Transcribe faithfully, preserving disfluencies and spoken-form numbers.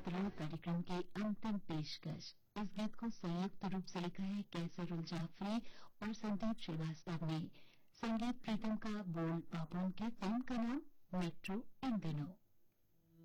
ध्रुव कार्यक्रम की अंतिम पेशकश। इस गीत को संयुक्त रूप से लिखा है कैसरुल जाफरी और संदीप श्रीवास्तव ने। संगीत प्रीतम का, बोल बाबून के। फिल्म का नाम मेट्रो इन दिनों।